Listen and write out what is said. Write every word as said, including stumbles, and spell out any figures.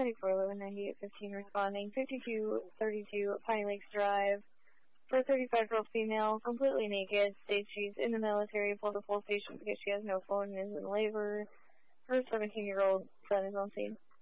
ninety-four eleven ninety-eight fifteen responding. fifty-two thirty-two Pine Lakes Drive. For a thirty-five-year-old female, completely naked, states she's in the military, pulled a full station because she has no phone and is in labor. Her seventeen-year-old son is on scene.